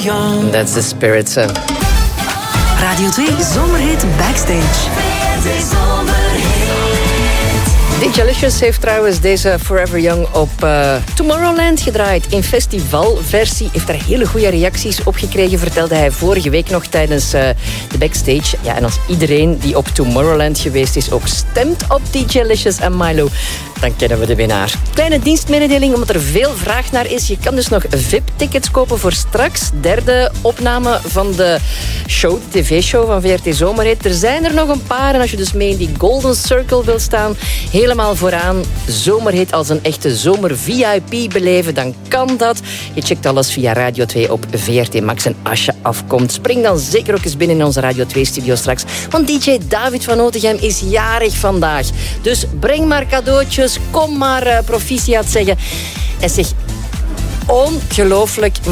young. That's the spirit. Radio 2 Zomerhit Backstage. DJ heeft trouwens deze Forever Young op Tomorrowland gedraaid. In festivalversie. Heeft daar hele goede reacties op gekregen, vertelde hij vorige week nog tijdens de backstage. Ja, en als iedereen die op Tomorrowland geweest is ook stemt op DJ en Milo, dan kennen we de winnaar. Kleine dienstmededeling, omdat er veel vraag naar is. Je kan dus nog VIP-tickets kopen voor straks. Derde opname van de show, de tv-show van VRT Zomerhit. Er zijn er nog een paar. En als je dus mee in die Golden Circle wil staan, helemaal vooraan, Zomerhit als een echte zomer-VIP beleven, dan kan dat. Je checkt alles via Radio 2 op VRT Max. En als je afkomt, spring dan zeker ook eens binnen in onze Radio 2-studio straks. Want DJ David van Otegem is jarig vandaag. Dus breng maar cadeautjes, kom maar proficiat zeggen. En zeg, ongelooflijk,